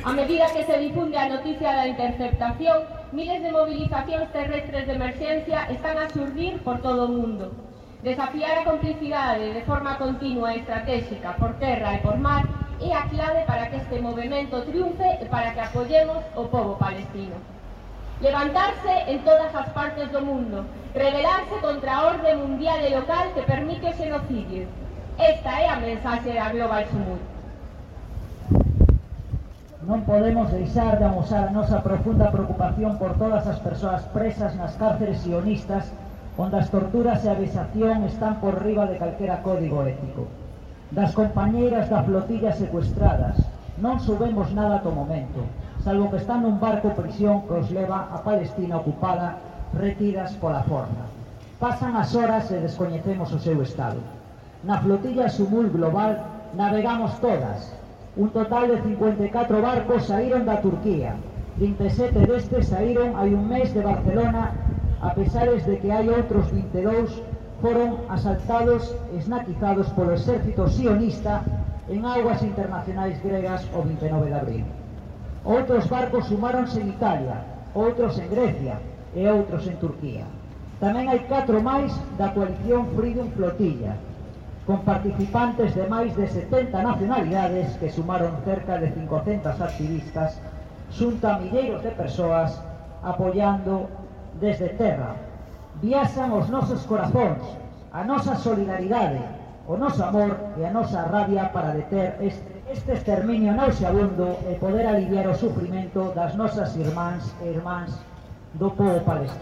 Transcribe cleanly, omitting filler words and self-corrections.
A medida que se difunde a noticia da interceptación, miles de movilizacións terrestres de emerxencia están a xurdir por todo o mundo. Desafiar a complicidade de forma continua e estratégica por terra e por mar é a clave para que este movimento triunfe e para que apoyemos o pobo palestino. Levantarse en todas as partes do mundo, rebelarse contra a orde mundial e local que permite o xenocidio. Esta é a mensaxe da Global Sumut. Non podemos deixar de amosar a nosa profunda preocupación por todas as persoas presas nas cárceres sionistas onde as torturas e a vexación están por riba de calquera código ético. Das compañeiras da flotilla secuestradas non subemos nada ata o momento, salvo que están nun barco prisión que os leva a Palestina ocupada retidas pola forna. Pasan as horas e descoñecemos o seu estado. Na flotilla Sumul Global navegamos todas. Un total de 54 barcos saíron da Turquía. 37 destes saíron hai un mes de Barcelona, a pesares de que hai outros 22 foron asaltados e esnaquizados polo exército sionista en augas internacionais gregas o 29 de abril. Outros barcos sumáronse en Italia, outros en Grecia e outros en Turquía. Tamén hai 4 máis da coalición Freedom Flotilla, con participantes de máis de 70 nacionalidades que sumaron cerca de 500 activistas xunto a milleiros de persoas apoiando desde terra. Viaxan os nosos corazóns, a nosa solidaridade, o noso amor e a nosa rabia para deter este exterminio nauseabundo e poder aliviar o sufrimento das nosas irmáns e irmáns do povo palestino.